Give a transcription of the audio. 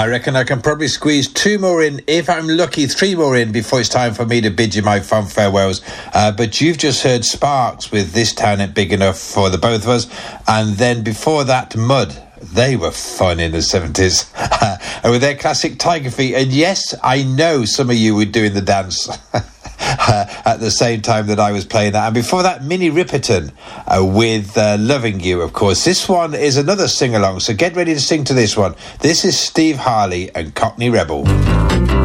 I reckon I can probably squeeze 2 more in, if I'm lucky, 3 more in before it's time for me to bid you my fond farewells. But you've just heard Sparks with This Town Ain't Big Enough for the both of us. And then before that, Mud. They were fun in the 70s. And with their classic Tiger Feet. And yes, I know some of you were doing the dance at the same time that I was playing that. And before that, Minnie Riperton with Loving You, of course. This one is another sing-along, so get ready to sing to this one. This is Steve Harley and Cockney Rebel.